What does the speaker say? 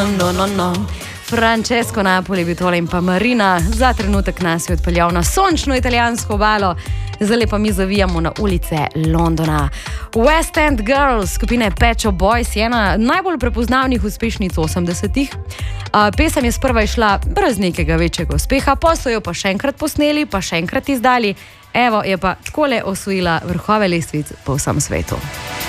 Francesco Napoli bi tole in pa Marina. Za trenutek nas je odpeljal na sončno italijansko obalo. Zdaj pa mi zavijamo na ulice Londona. West End Girls skupine Pet Shop Boys je ena najbolj prepoznavnih uspešnic 80-ih. Pesem je sprva išla brez nekega večjega uspeha, pa so jo pa še enkrat posneli, pa še enkrat izdali. Evo je pa takole osvojila vrhove lestvic po vsem svetu.